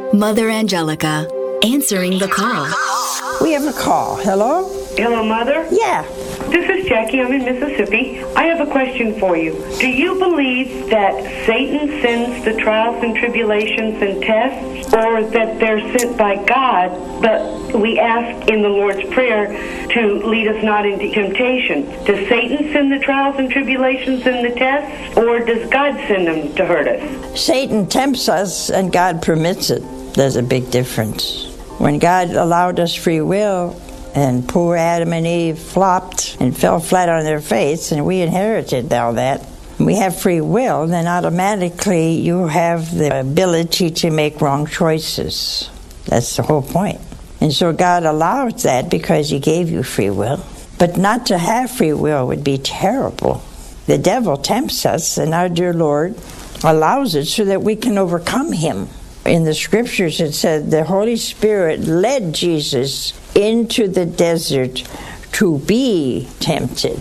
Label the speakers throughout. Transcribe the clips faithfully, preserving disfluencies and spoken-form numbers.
Speaker 1: Mother Angelica, answering the call.
Speaker 2: We have a call. Hello?
Speaker 3: Hello, Mother?
Speaker 2: Yeah.
Speaker 3: This is Jackie. I'm in Mississippi. I have a question for you. Do you believe that Satan sends the trials and tribulations and tests, or that they're sent by God, but we ask in the Lord's Prayer to lead us not into temptation? Does Satan send the trials and tribulations and the tests, or does God send them to hurt us?
Speaker 2: Satan tempts us and God permits it. There's a big difference. When God allowed us free will, and poor Adam and Eve flopped and fell flat on their face, and we inherited all that. We have free will, then automatically you have the ability to make wrong choices. That's the whole point. And so God allows that because He gave you free will. But not to have free will would be terrible. The devil tempts us, and our dear Lord allows it so that we can overcome him. In the scriptures it said the Holy Spirit led Jesus into the desert to be tempted.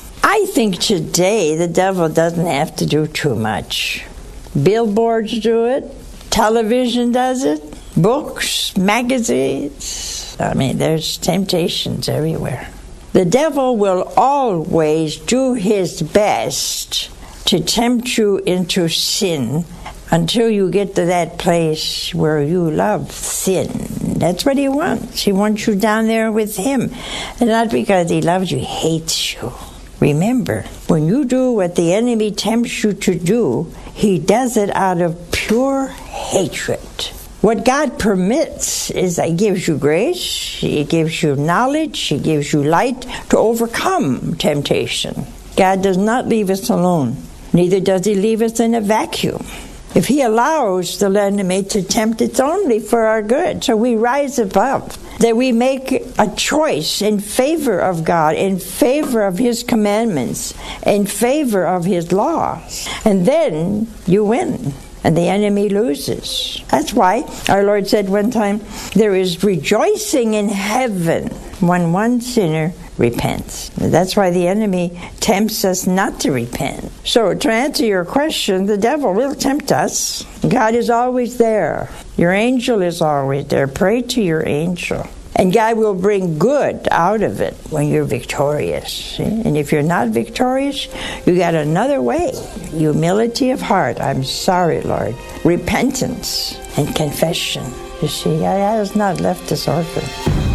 Speaker 2: I think today the devil doesn't have to do too much. Billboards do it, television does it, books, magazines. I mean, there's temptations everywhere. The devil will always do his best to tempt you into sin until you get to that place where you love sin. That's what he wants. He wants you down there with him. And not because he loves you, he hates you. Remember, when you do what the enemy tempts you to do, he does it out of pure hatred. What God permits is that he gives you grace, he gives you knowledge, he gives you light to overcome temptation. God does not leave us alone. Neither does he leave us in a vacuum. If he allows the enemy to tempt, it's only for our good. So we rise above, that we make a choice in favor of God, in favor of his commandments, in favor of his laws. And then you win, and the enemy loses. That's why our Lord said one time, there is rejoicing in heaven when one sinner repents. That's why the enemy tempts us not to repent. So to answer your question, the devil will tempt us. God is always there. Your angel is always there. Pray to your angel. And God will bring good out of it when you're victorious. See? And if you're not victorious, you got another way. Humility of heart. I'm sorry, Lord. Repentance and confession. You see, God has not left us orphan.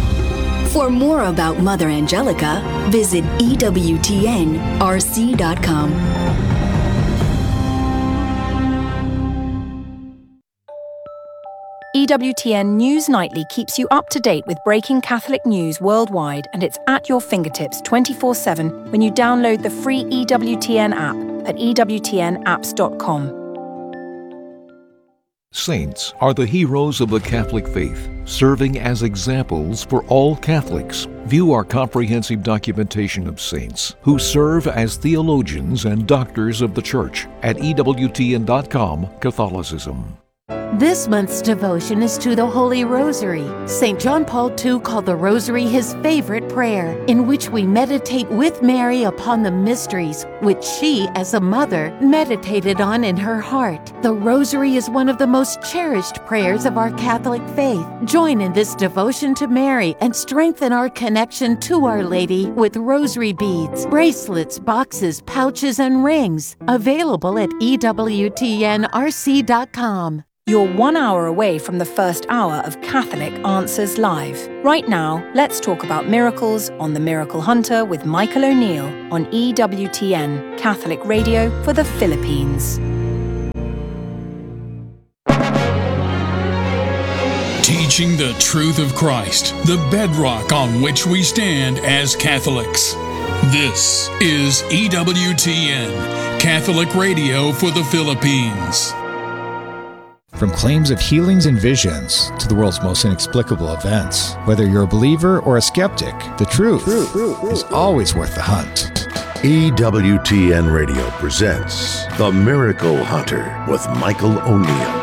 Speaker 1: For more about Mother Angelica, visit E W T N R C dot com.
Speaker 4: E W T N News Nightly keeps you up to date with breaking Catholic news worldwide, and it's at your fingertips twenty-four seven when you download the free E W T N app at E W T N apps dot com.
Speaker 5: Saints are the heroes of the Catholic faith, serving as examples for all Catholics. View our comprehensive documentation of saints who serve as theologians and doctors of the Church at E W T N dot com Catholicism.
Speaker 6: This month's devotion is to the Holy Rosary. Saint John Paul the Second called the Rosary his favorite prayer, in which we meditate with Mary upon the mysteries which she, as a mother, meditated on in her heart. The Rosary is one of the most cherished prayers of our Catholic faith. Join in this devotion to Mary and strengthen our connection to Our Lady with rosary beads, bracelets, boxes, pouches, and rings. Available at E W T N R C dot com.
Speaker 4: You're one hour away from the first hour of Catholic Answers Live. Right now, let's talk about miracles on The Miracle Hunter with Michael O'Neill on E W T N, Catholic Radio for the Philippines.
Speaker 7: Teaching the truth of Christ, the bedrock on which we stand as Catholics. This is E W T N, Catholic Radio for the Philippines.
Speaker 8: From claims of healings and visions to the world's most inexplicable events, whether you're a believer or a skeptic, the truth is always worth the hunt.
Speaker 9: E W T N Radio presents The Miracle Hunter with Michael O'Neill.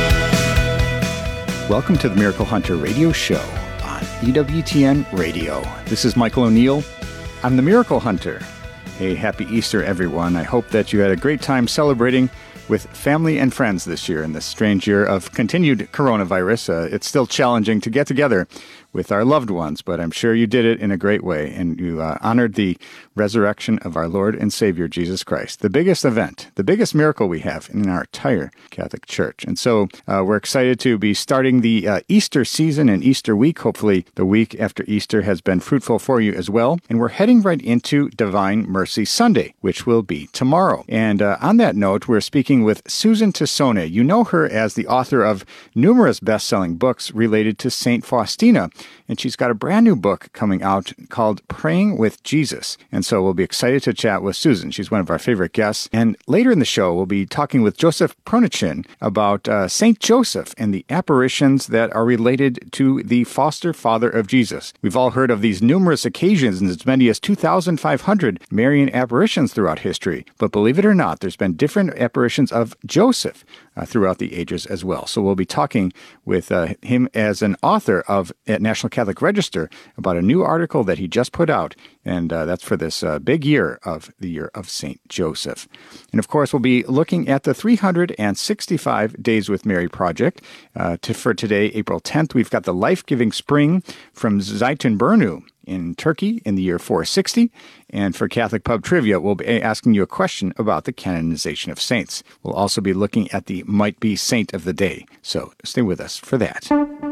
Speaker 10: Welcome to the Miracle Hunter radio show on E W T N Radio. This is Michael O'Neill. I'm the Miracle Hunter. Hey, happy Easter, everyone. I hope that you had a great time celebrating with family and friends this year in this strange year of continued coronavirus. Uh, it's still challenging to get together with our loved ones, but I'm sure you did it in a great way, and you uh, honored the resurrection of our Lord and Savior, Jesus Christ, the biggest event, the biggest miracle we have in our entire Catholic Church. And so uh, we're excited to be starting the uh, Easter season and Easter week. Hopefully the week after Easter has been fruitful for you as well. And we're heading right into Divine Mercy Sunday, which will be tomorrow. And uh, on that note, we're speaking with Susan Tassone. You know her as the author of numerous best-selling books related to Saint Faustina. And she's got a brand new book coming out called Praying with Jesus. And so we'll be excited to chat with Susan. She's one of our favorite guests. And later in the show, we'll be talking with Joseph Pronichin about uh, Saint Joseph and the apparitions that are related to the foster father of Jesus. We've all heard of these numerous occasions and as many as two thousand five hundred Marian apparitions throughout history. But believe it or not, there's been different apparitions of Joseph uh, throughout the ages as well. So we'll be talking with uh, him as an author of at National Catholic Register about a new article that he just put out, and uh, that's for this uh, big year of the year of Saint Joseph. And of course, we'll be looking at the three hundred sixty-five Days with Mary project. Uh, to, for today, April tenth, we've got the Life-Giving Spring from Zeytinburnu in Turkey in the year four sixty. And for Catholic Pub Trivia, we'll be asking you a question about the canonization of saints. We'll also be looking at the Might Be Saint of the Day. So stay with us for that.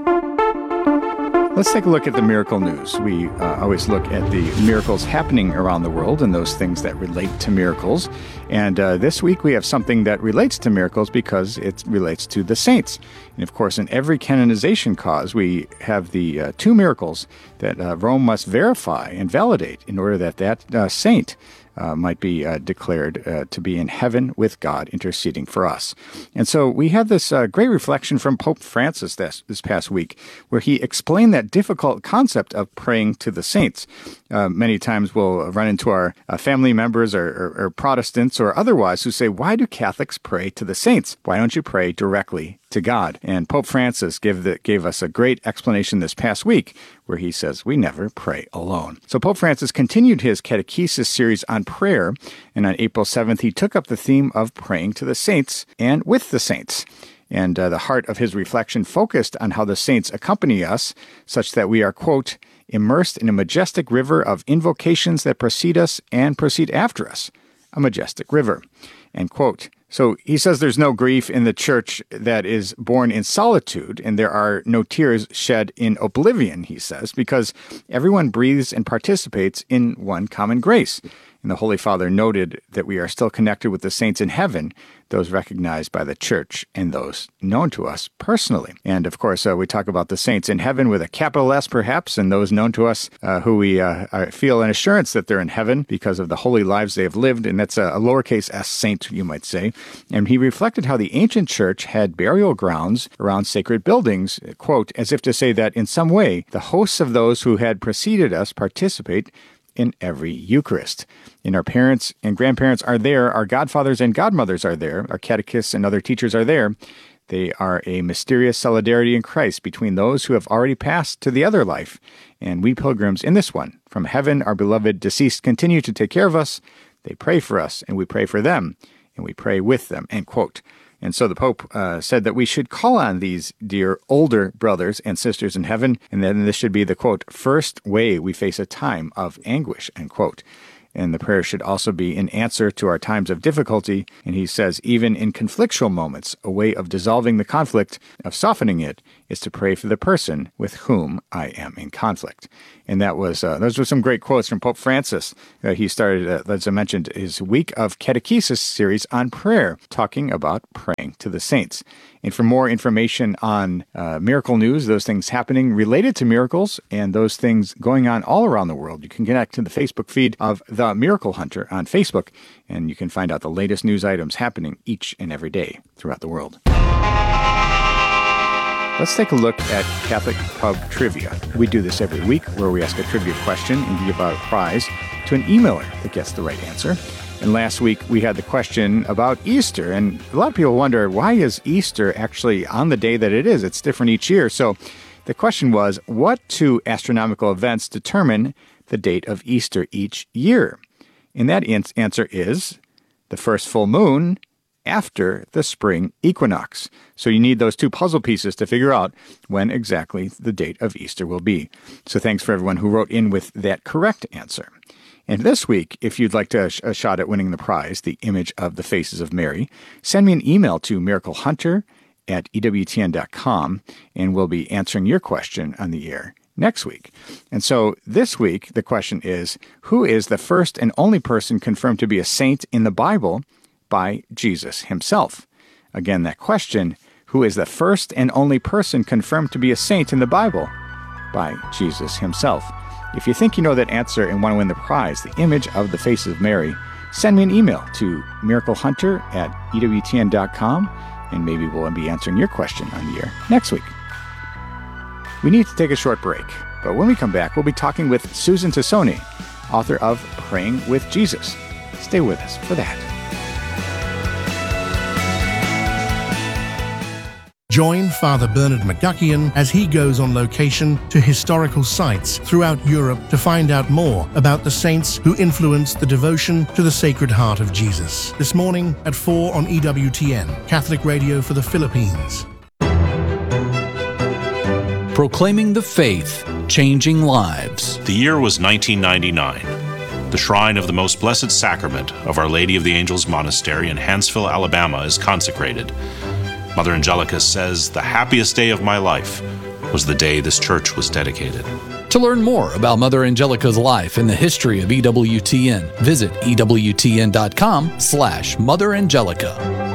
Speaker 10: Let's take a look at the miracle news. We uh, always look at the miracles happening around the world and those things that relate to miracles. And uh, this week we have something that relates to miracles because it relates to the saints. And of course, in every canonization cause, we have the uh, two miracles that uh, Rome must verify and validate in order that that uh, saint Uh, might be uh, declared uh, to be in heaven with God interceding for us. And so we had this uh, great reflection from Pope Francis this, this past week, where he explained that difficult concept of praying to the saints. Uh, many times we'll run into our uh, family members or, or, or Protestants or otherwise who say, why do Catholics pray to the saints? Why don't you pray directly to God? And Pope Francis gave, the, gave us a great explanation this past week, where he says we never pray alone. So Pope Francis continued his catechesis series on prayer, and on April seventh, he took up the theme of praying to the saints and with the saints. And uh, the heart of his reflection focused on how the saints accompany us, such that we are, quote, immersed in a majestic river of invocations that precede us and proceed after us, a majestic river, end quote. So he says there's no grief in the church that is born in solitude, and there are no tears shed in oblivion, he says, because everyone breathes and participates in one common grace. And the Holy Father noted that we are still connected with the saints in heaven, those recognized by the Church and those known to us personally. And of course, uh, we talk about the saints in heaven with a capital S perhaps, and those known to us uh, who we uh, are, feel an assurance that they're in heaven because of the holy lives they have lived, and that's a, a lowercase s saint, you might say. And he reflected how the ancient Church had burial grounds around sacred buildings, quote, as if to say that in some way the hosts of those who had preceded us participate in every Eucharist. And our parents and grandparents are there, our godfathers and godmothers are there, our catechists and other teachers are there. They are a mysterious solidarity in Christ between those who have already passed to the other life, and we pilgrims in this one. From heaven, our beloved deceased continue to take care of us. They pray for us, and we pray for them, and we pray with them, end quote. And so the Pope uh, said that we should call on these dear older brothers and sisters in heaven, and then this should be the, quote, first way we face a time of anguish, end quote. And the prayer should also be in answer to our times of difficulty. And he says, even in conflictual moments, a way of dissolving the conflict, of softening it, is to pray for the person with whom I am in conflict. And that was uh, those were some great quotes from Pope Francis. Uh, he started, uh, as I mentioned, his Week of Catechesis series on prayer, talking about praying to the saints. And for more information on uh, miracle news, those things happening related to miracles, and those things going on all around the world, you can connect to the Facebook feed of The Miracle Hunter on Facebook, and you can find out the latest news items happening each and every day throughout the world. Let's take a look at Catholic Pub Trivia. We do this every week, where we ask a trivia question and give out a prize to an emailer that gets the right answer. And last week, we had the question about Easter. And a lot of people wonder, why is Easter actually on the day that it is? It's different each year. So the question was, what two astronomical events determine the date of Easter each year? And that answer is the first full moon after the spring equinox. So you need those two puzzle pieces to figure out when exactly the date of Easter will be. So thanks for everyone who wrote in with that correct answer. And this week, if you'd like to sh- a shot at winning the prize, the image of the faces of Mary, send me an email to miraclehunter at E W T N dot com, and we'll be answering your question on the air next week. And so this week, the question is, who is the first and only person confirmed to be a saint in the Bible by Jesus himself? Again, that question, who is the first and only person confirmed to be a saint in the Bible by Jesus himself? If you think you know that answer and want to win the prize, the image of the faces of Mary, send me an email to miraclehunter at E W T N dot com, and maybe we'll be answering your question on the air next week. We need to take a short break, but when we come back, we'll be talking with Susan Tassone, author of Praying with Jesus. Stay with us for that.
Speaker 11: Join Father Bernard McGuckian as he goes on location to historical sites throughout Europe to find out more about the saints who influenced the devotion to the Sacred Heart of Jesus. This morning at four on E W T N, Catholic Radio for the Philippines.
Speaker 12: Proclaiming the faith, changing lives.
Speaker 13: The year was nineteen ninety-nine. The Shrine of the Most Blessed Sacrament of Our Lady of the Angels Monastery in Hanceville, Alabama is consecrated. Mother Angelica says the happiest day of my life was the day this church was dedicated.
Speaker 12: To learn more about Mother Angelica's life and the history of E W T N, visit E W T N dot com slash Mother Angelica.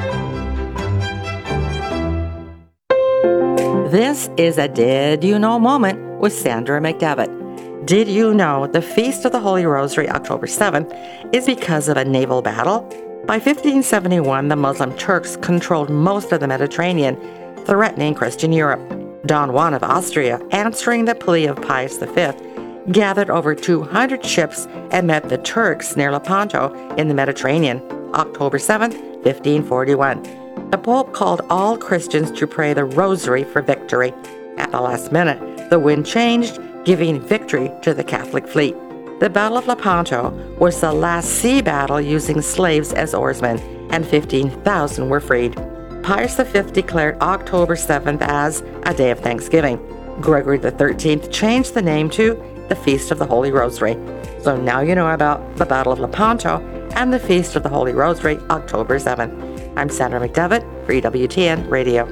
Speaker 14: This is a Did You Know moment with Sandra McDevitt. Did you know the Feast of the Holy Rosary, October seventh, is because of a naval battle? By fifteen seventy-one, the Muslim Turks controlled most of the Mediterranean, threatening Christian Europe. Don Juan of Austria, answering the plea of Pius the Fifth, gathered over two hundred ships and met the Turks near Lepanto in the Mediterranean, October seventh, fifteen forty-one. The Pope called all Christians to pray the Rosary for victory. At the last minute, the wind changed, giving victory to the Catholic fleet. The Battle of Lepanto was the last sea battle using slaves as oarsmen, and fifteen thousand were freed. Pius the Fifth declared October seventh as a day of thanksgiving. Gregory the Thirteenth changed the name to the Feast of the Holy Rosary. So now you know about the Battle of Lepanto and the Feast of the Holy Rosary, October seventh. I'm Sandra McDevitt for E W T N Radio.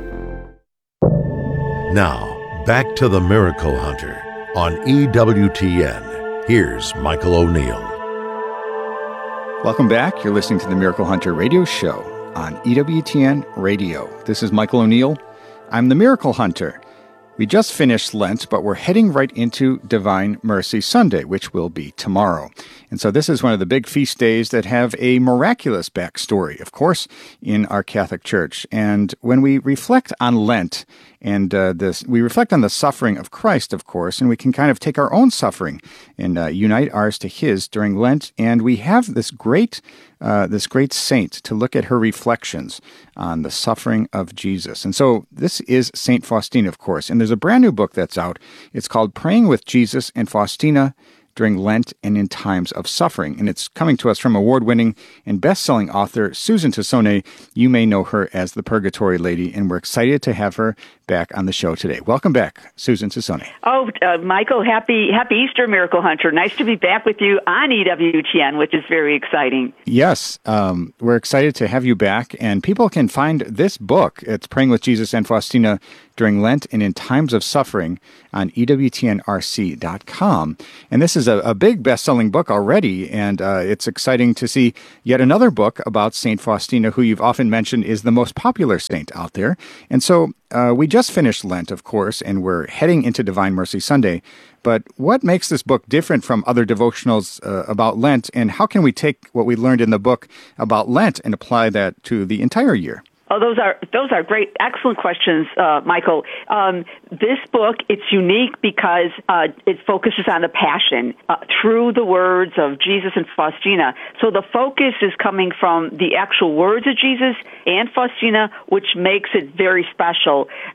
Speaker 9: Now, back to the Miracle Hunter on E W T N. Here's Michael O'Neill.
Speaker 10: Welcome back. You're listening to the Miracle Hunter radio show on E W T N Radio. This is Michael O'Neill. I'm the Miracle Hunter. We just finished Lent, but we're heading right into Divine Mercy Sunday, which will be tomorrow. And so this is one of the big feast days that have a miraculous backstory, of course, in our Catholic Church. And when we reflect on Lent, and uh, this, we reflect on the suffering of Christ, of course, and we can kind of take our own suffering and uh, unite ours to His during Lent. And we have this great, uh, this great saint to look at her reflections on the suffering of Jesus. And so this is Saint Faustina, of course. And there's a brand new book that's out. It's called Praying with Jesus and Faustina During Lent and in Times of Suffering. And it's coming to us from award-winning and best-selling author Susan Tassone. You may know her as the Purgatory Lady, and we're excited to have her back on the show today. Welcome back, Susan Tassone.
Speaker 15: Oh, uh, Michael, happy happy Easter, Miracle Hunter. Nice to be back with you on E W T N, which is very exciting.
Speaker 10: Yes, um, we're excited to have you back, and people can find this book. It's Praying with Jesus and Faustina During Lent and in Times of Suffering on E W T N R C dot com. And this is a, a big best-selling book already, and uh, it's exciting to see yet another book about Saint Faustina, who you've often mentioned is the most popular saint out there. And so uh, we just finished Lent, of course, and we're heading into Divine Mercy Sunday. But what makes this book different from other devotionals uh, about Lent, and how can we take what we learned in the book about Lent and apply that to the entire year?
Speaker 15: Oh, those are those are great, excellent questions, uh, Michael. Um, this book, it's unique because uh, it focuses on the Passion uh, through the words of Jesus and Faustina. So the focus is coming from the actual words of Jesus and Faustina, which makes it very special.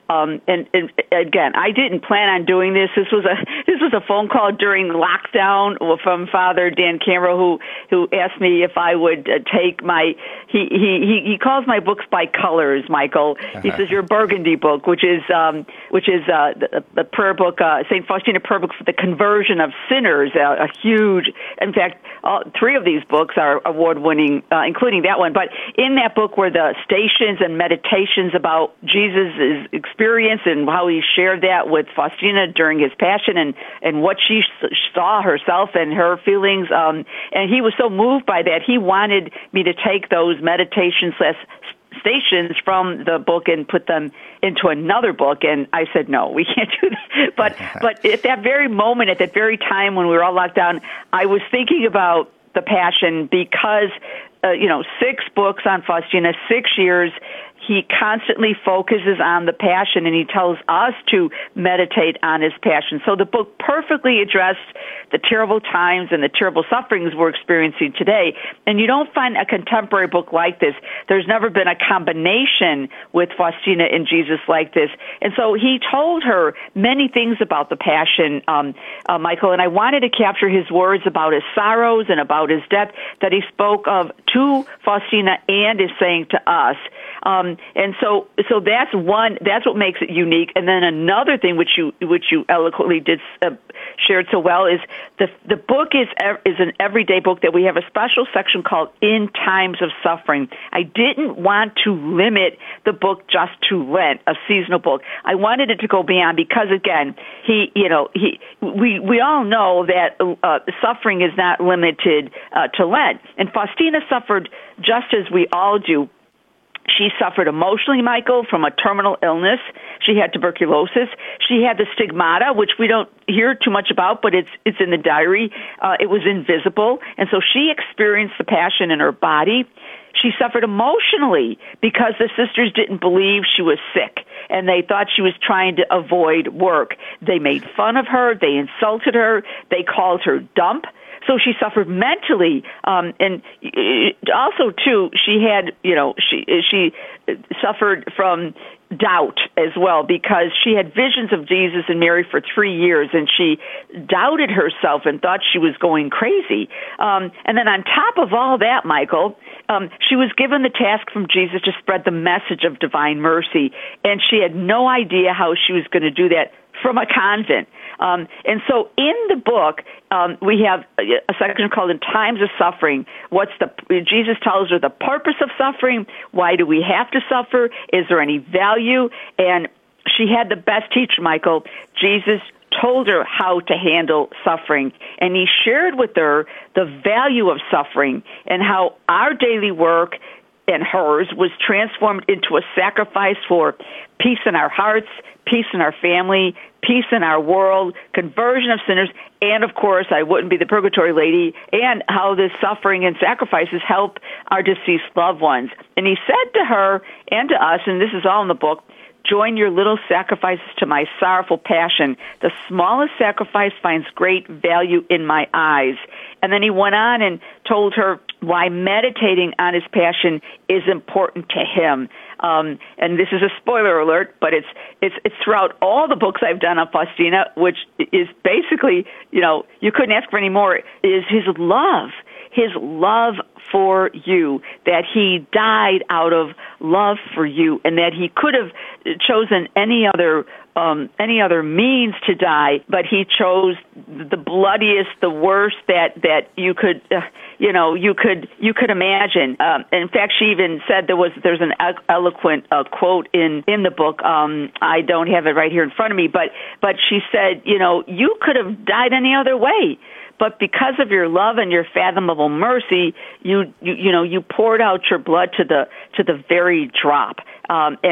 Speaker 15: Um, and, and again, I didn't plan on doing this. This was a this was a phone call during lockdown from Father Dan Cameron, who who asked me if I would uh, take my he, he he calls my books by colors, Michael. He says your Burgundy book, which is um, which is uh, the, the prayer book, uh, Saint Faustina prayer book for the conversion of sinners, uh, a huge. In fact, all three of these books are award-winning, uh, including that one. But in that book were the stations and meditations about Jesus' experience and how he shared that with Faustina during his passion, and, and what she saw herself and her feelings. Um, and he was so moved by that, he wanted me to take those meditations stations from the book and put them into another book, and I said, no, we can't do that. But but at that very moment, at that very time when we were all locked down, I was thinking about the Passion because, uh, you know, six books on Faustina, six years, he constantly focuses on the Passion, and he tells us to meditate on his Passion. So the book perfectly addressed the terrible times and the terrible sufferings we're experiencing today. And you don't find a contemporary book like this. There's never been a combination with Faustina and Jesus like this. And so he told her many things about the Passion, um, uh, Michael, and I wanted to capture his words about his sorrows and about his death that he spoke of to Faustina and is saying to us. Um, and so, so that's one. That's what makes it unique. And then another thing, which you which you eloquently did uh, shared so well, is the the book is is an everyday book that we have a special section called "In Times of Suffering." I didn't want to limit the book just to Lent, a seasonal book. I wanted it to go beyond because, again, he, you know, he we we all know that uh, suffering is not limited uh, to Lent, and Faustina suffered just as we all do. She suffered emotionally, Michael, from a terminal illness. She had tuberculosis. She had the stigmata, which we don't hear too much about, but it's it's in the diary. Uh, it was invisible. And so she experienced the Passion in her body. She suffered emotionally because the sisters didn't believe she was sick, and they thought she was trying to avoid work. They made fun of her. They insulted her. They called her dump. So she suffered mentally, um, and also too, she had, you know, she she suffered from doubt as well because she had visions of Jesus and Mary for three years, and she doubted herself and thought she was going crazy. Um, and then on top of all that, Michael, um, she was given the task from Jesus to spread the message of divine mercy, and she had no idea how she was going to do that from a convent. Um, and so in the book, um, we have a section called In Times of Suffering. What's the, Jesus tells her the purpose of suffering. Why do we have to suffer? Is there any value? And she had the best teacher, Michael. Jesus told her how to handle suffering. And he shared with her the value of suffering and how our daily work and hers was transformed into a sacrifice for peace in our hearts, peace in our family, peace in our world, conversion of sinners, and, of course, I wouldn't be the purgatory lady, and how this suffering and sacrifices help our deceased loved ones. And he said to her and to us, and this is all in the book, join your little sacrifices to my sorrowful passion. The smallest sacrifice finds great value in my eyes. And then he went on and told her why meditating on his passion is important to him. Um, and this is a spoiler alert, but it's it's it's throughout all the books I've done on Faustina, which is basically, you know, you couldn't ask for any more, is his love. His love for you, that he died out of love for you, and that he could have chosen any other um, any other means to die, but he chose the bloodiest, the worst that that you could, uh, you know, you could you could imagine. Um, in fact, she even said there was there's an eloquent uh, quote in in the book. Um, I don't have it right here in front of me, but but she said, you know, you could have died any other way. But because of your love and your fathomable mercy, you, you you know you poured out your blood to the to the very drop. Um,